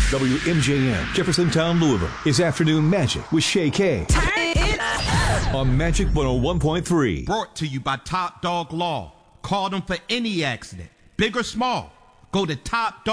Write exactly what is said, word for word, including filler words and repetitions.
W M J M, Jeffersontown, Louisville, is Afternoon Magic with Shay K. Turn it up. On Magic one oh one point three. Brought to you by Top Dog Law. Call them for any accident, big or small. Go to Top Dog.